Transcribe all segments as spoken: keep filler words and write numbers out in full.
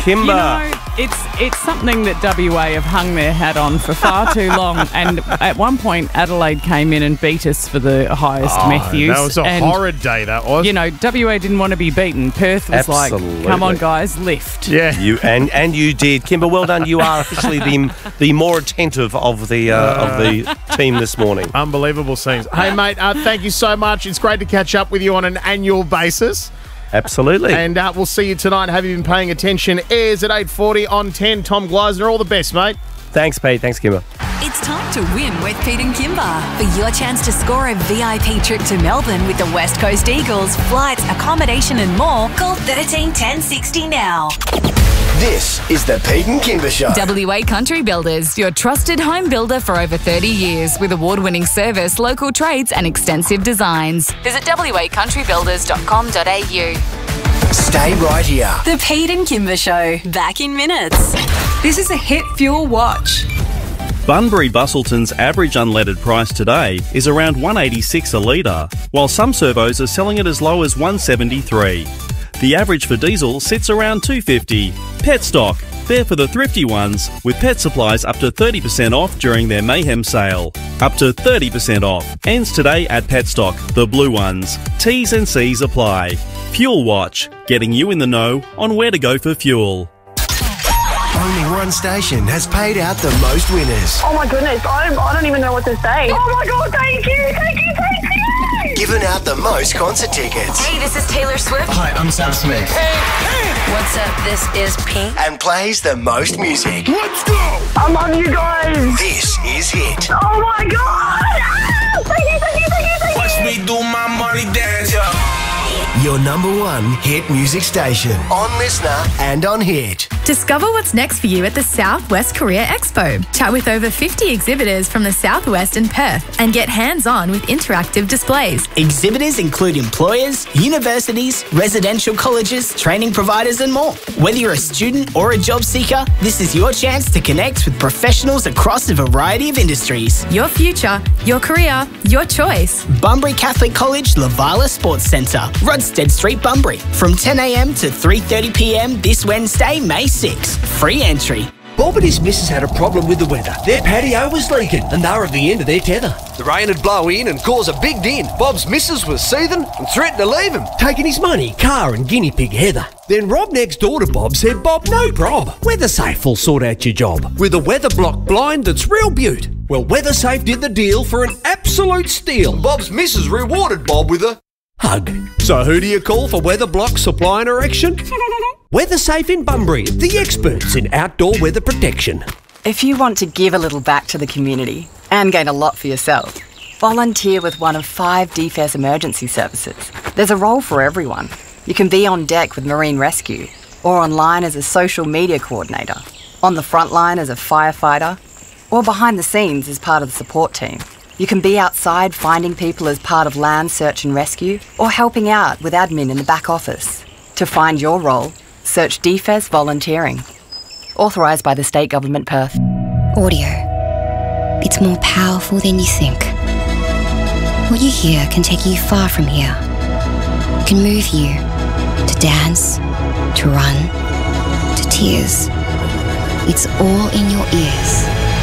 Kimber. You know, it's it's something that W A have hung their hat on for far too long. And at one point, Adelaide came in and beat us for the highest Oh, Matthews. that was a and, horrid day, that was. You know, W A didn't want to be beaten. Perth was Absolutely. like, come on, guys, lift. Yeah. You and and you did, Kimber. Well done. You are officially the the more attentive of the uh, of the team this morning. Unbelievable scenes. Hey, mate, uh, thank you so much. It's great to catch up with you on an annual basis. Absolutely. And uh, we'll see you tonight. Have you been paying attention? Airs at eight forty on ten. Tom Gleisner, all the best, mate. Thanks, Pete. Thanks, Kimber. It's time to win with Pete and Kimber. For your chance to score a V I P trip to Melbourne with the West Coast Eagles, flights, accommodation and more, call thirteen ten sixty now. This is the Pete and Kimber Show. W A Country Builders, your trusted home builder for over thirty years with award-winning service, local trades and extensive designs. Visit w a country builders dot com dot a u. Stay right here. The Pete and Kimber Show, back in minutes. This is a Hit Fuel watch. Bunbury Bustleton's average unleaded price today is around one eighty-six a litre, while some servos are selling it as low as one seventy-three. The average for diesel sits around two fifty. Petstock, they're for the thrifty ones, with pet supplies up to thirty percent off during their Mayhem sale. Up to thirty percent off. Ends today at Petstock, the blue ones. T's and C's apply. Fuel Watch, getting you in the know on where to go for fuel. Only one station has paid out the most winners. Oh my goodness, I don't, I don't even know what to say. Oh my God, thank you, thank you, thank you. Given out the most concert tickets. Hey, this is Taylor Swift. Hi, I'm Sam Smith. What's up? This is Pink. And plays the most music. Let's go. I love you guys. This is Hit. Oh my God. Ah, thank you, thank you, thank you, thank you. Watch me do my money dance, yo. Your number one hit music station. On Listener and on Hit. Discover what's next for you at the Southwest Korea Expo. Chat with over fifty exhibitors from the Southwest and Perth and get hands-on with interactive displays. Exhibitors include employers, universities, residential colleges, training providers and more. Whether you're a student or a job seeker, this is your chance to connect with professionals across a variety of industries. Your future, your career, your choice. Bunbury Catholic College Lavala Sports Centre, Rodstead Street, Bunbury. From ten a m to three thirty p m this Wednesday, May sixth. Free entry. Bob and his missus had a problem with the weather. Their patio was leaking and they were at the end of their tether. The rain would blow in and cause a big din. Bob's missus was seething and threatened to leave him, taking his money, car and guinea pig Heather. Then Rob next door to Bob said, Bob, no prob. WeatherSafe will sort out your job with a weather block blind that's real beaut. Well, WeatherSafe did the deal for an absolute steal. Bob's missus rewarded Bob with a hug. So who do you call for weather block supply and erection? WeatherSafe in Bunbury, the experts in outdoor weather protection. If you want to give a little back to the community and gain a lot for yourself, volunteer with one of five D F E S emergency services. There's a role for everyone. You can be on deck with Marine Rescue, or online as a social media coordinator, on the front line as a firefighter, or behind the scenes as part of the support team. You can be outside finding people as part of land search and rescue, or helping out with admin in the back office. To find your role, search D F E S Volunteering. Authorised by the State Government Perth. Audio. It's more powerful than you think. What you hear can take you far from here. It can move you to dance, to run, to tears. It's all in your ears.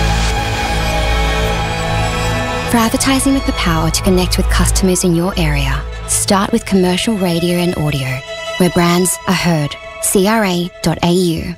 For advertising with the power to connect with customers in your area, start with commercial radio and audio, where brands are heard. C R A dot A U.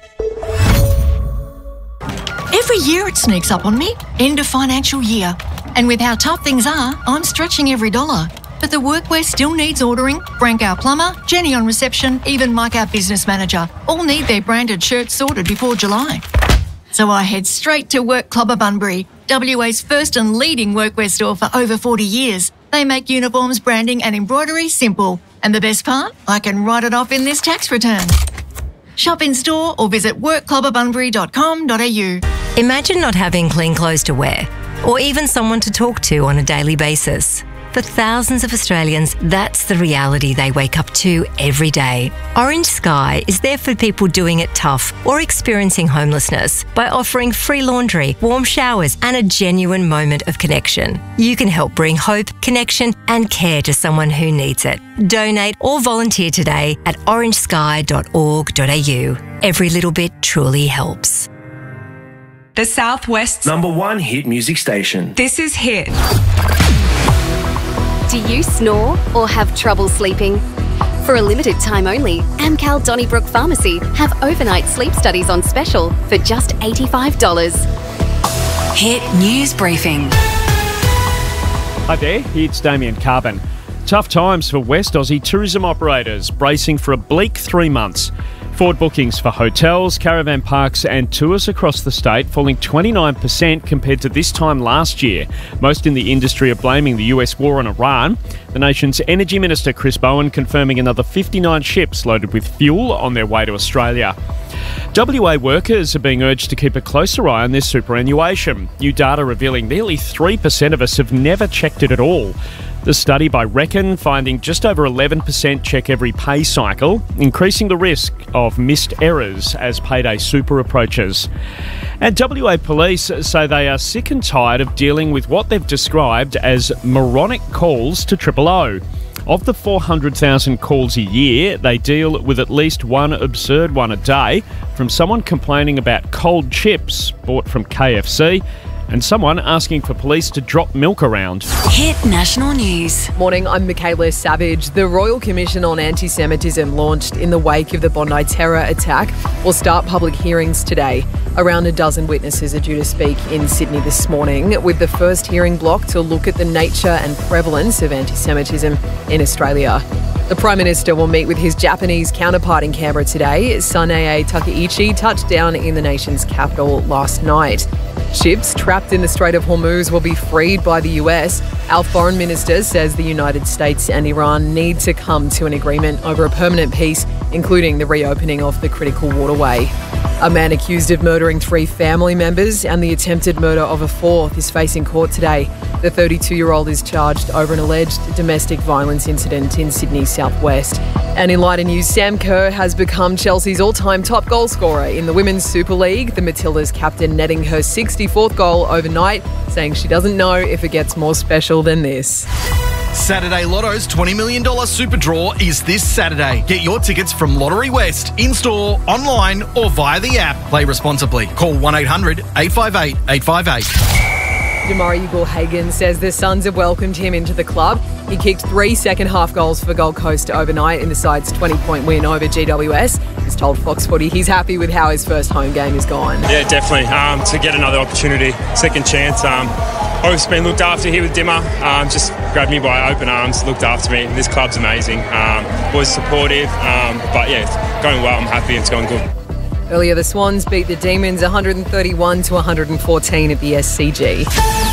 Every year it sneaks up on me. End of financial year. And with how tough things are, I'm stretching every dollar. But the workwear still needs ordering. Frank, our plumber, Jenny on reception, even Mike, our business manager, all need their branded shirts sorted before July. So I head straight to Work Clubber Bunbury, W A's first and leading workwear store for over forty years. They make uniforms, branding and embroidery simple. And the best part? I can write it off in this tax return. Shop in store or visit work clubber bunbury dot com dot a u. Imagine not having clean clothes to wear, or even someone to talk to on a daily basis. For thousands of Australians, that's the reality they wake up to every day. Orange Sky is there for people doing it tough or experiencing homelessness by offering free laundry, warm showers, and a genuine moment of connection. You can help bring hope, connection, and care to someone who needs it. Donate or volunteer today at orange sky dot org dot a u. Every little bit truly helps. The Southwest's number one hit music station. This is Hit. Do you snore or have trouble sleeping? For a limited time only, Amcal Donnybrook Pharmacy have overnight sleep studies on special for just eighty-five dollars. Hit News Briefing. Hi there, it's Damien Carbon. Tough times for West Aussie tourism operators, bracing for a bleak three months. Forward bookings for hotels, caravan parks and tours across the state falling twenty-nine percent compared to this time last year. Most in the industry are blaming the U S war on Iran. The nation's Energy Minister Chris Bowen confirming another fifty-nine ships loaded with fuel on their way to Australia. W A workers are being urged to keep a closer eye on their superannuation. New data revealing nearly three percent of us have never checked it at all. The study by Reckon finding just over eleven percent check every pay cycle, increasing the risk of missed errors as payday super approaches. And W A police say they are sick and tired of dealing with what they've described as moronic calls to Triple O. Of the four hundred thousand calls a year, they deal with at least one absurd one a day, from someone complaining about cold chips bought from K F C and someone asking for police to drop milk around. Hit National News. Morning, I'm Michaela Savage. The Royal Commission on Anti-Semitism, launched in the wake of the Bondi terror attack, will start public hearings today. Around a dozen witnesses are due to speak in Sydney this morning, with the first hearing block to look at the nature and prevalence of anti-Semitism in Australia. The Prime Minister will meet with his Japanese counterpart in Canberra today. Sanae Takaichi touched down in the nation's capital last night. Ships trapped in the Strait of Hormuz will be freed by the U S. Our Foreign Minister says the United States and Iran need to come to an agreement over a permanent peace, including the reopening of the critical waterway. A man accused of murdering three family members and the attempted murder of a fourth is facing court today. The thirty-two-year-old is charged over an alleged domestic violence incident in Sydney's southwest. And in lighter news, Sam Kerr has become Chelsea's all-time top goal scorer in the Women's Super League. The Matildas captain netting her sixty-fourth goal overnight, saying she doesn't know if it gets more special than this. Saturday Lotto's twenty million dollars Super Draw is this Saturday. Get your tickets from Lottery West, in-store, online or via the app. Play responsibly. Call one eight hundred eight five eight eight five eight. Damari Ugle-Hagan says the Suns have welcomed him into the club. He kicked three second-half goals for Gold Coast overnight in the side's twenty-point win over G W S. He's told Fox Footy he's happy with how his first home game is gone. Yeah, definitely. Um, to get another opportunity, second chance. Um, obviously been looked after here with Dimmer. Um, just grabbed me by open arms, looked after me. This club's amazing. Um, was supportive, um, but yeah, it's going well. I'm happy. It's going good. Earlier, the Swans beat the Demons one thirty-one to one fourteen at the S C G.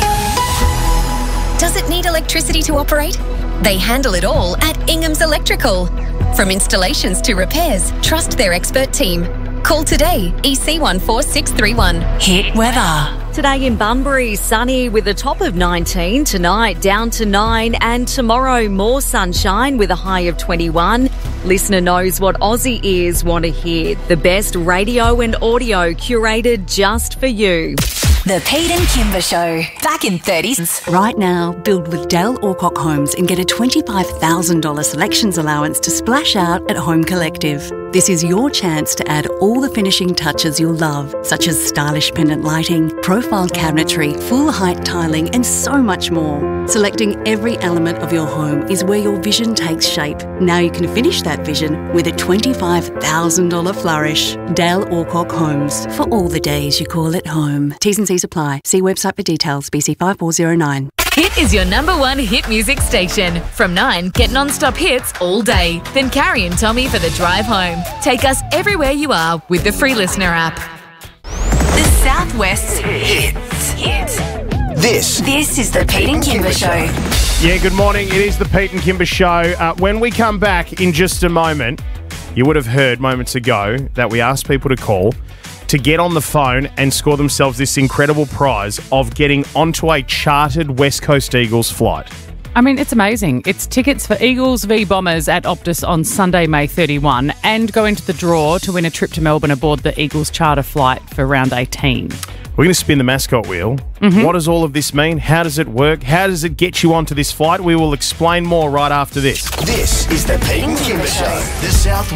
Does it need electricity to operate? They handle it all at Ingham's Electrical. From installations to repairs, trust their expert team. Call today, E C one four six three one. Hit weather. Today in Bunbury, sunny with a top of nineteen. Tonight, down to nine. And tomorrow, more sunshine with a high of twenty-one. Listener knows what Aussie ears want to hear. The best radio and audio curated just for you. The Pete and Kimber Show. Back in thirties. Right now, build with Dale Alcock Homes and get a twenty-five thousand dollars selections allowance to splash out at Home Collective. This is your chance to add all the finishing touches you'll love, such as stylish pendant lighting, profiled cabinetry, full height tiling, and so much more. Selecting every element of your home is where your vision takes shape. Now you can finish that vision with a twenty-five thousand dollars flourish. Dale Alcock Homes, for all the days you call it home. T's and C's apply. See website for details. B C five four zero nine. Hit is your number one hit music station. From nine, get non-stop hits all day. Then Carrie and Tommy for the drive home. Take us everywhere you are with the free Listener app. The Southwest's hits. Hit. This. This is the Pete and Kimber Show. Yeah, good morning. It is the Pete and Kimber Show. Uh, when we come back in just a moment, you would have heard moments ago that we asked people to call to get on the phone and score themselves this incredible prize of getting onto a chartered West Coast Eagles flight. I mean, it's amazing. It's tickets for Eagles v Bombers at Optus on Sunday, May thirty-first, and go into the draw to win a trip to Melbourne aboard the Eagles charter flight for round eighteen. We're going to spin the mascot wheel. Mhm. What does all of this mean? How does it work? How does it get you onto this flight? We will explain more right after this. This is the Pete and Kimber Show, the South